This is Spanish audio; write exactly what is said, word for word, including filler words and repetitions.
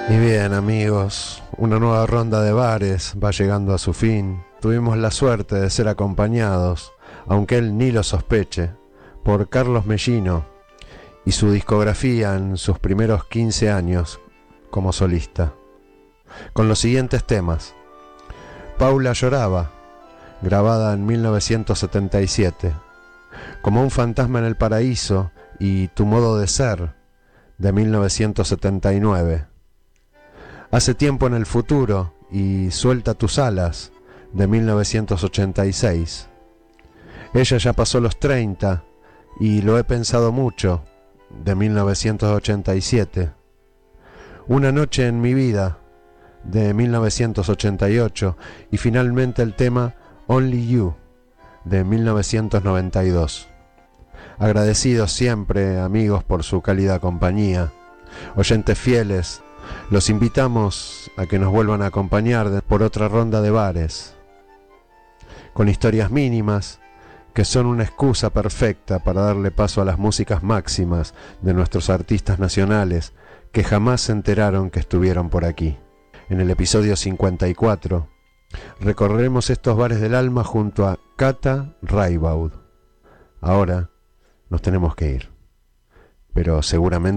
Y bien, amigos, una nueva ronda de bares va llegando a su fin. Tuvimos la suerte de ser acompañados, aunque él ni lo sospeche, por Carlos Mellino y su discografía en sus primeros quince años como solista, con los siguientes temas: Paula lloraba, grabada en mil novecientos setenta y siete, Como un fantasma en el paraíso y Tu modo de ser, de mil novecientos setenta y nueve, Hace tiempo en el futuro y Suelta tus alas, de mil novecientos ochenta y seis, Ella ya pasó los treinta y Lo he pensado mucho, de mil novecientos ochenta y siete, Una noche en mi vida, de mil novecientos ochenta y ocho, y finalmente el tema Only You, de mil novecientos noventa y dos. Agradecidos siempre, amigos, por su cálida compañía. Oyentes fieles, los invitamos a que nos vuelvan a acompañar por otra ronda de bares, con historias mínimas que son una excusa perfecta para darle paso a las músicas máximas de nuestros artistas nacionales que jamás se enteraron que estuvieron por aquí. En el episodio cincuenta y cuatro recorreremos estos bares del alma junto a Cata Raibaud. Ahora nos tenemos que ir, pero seguramente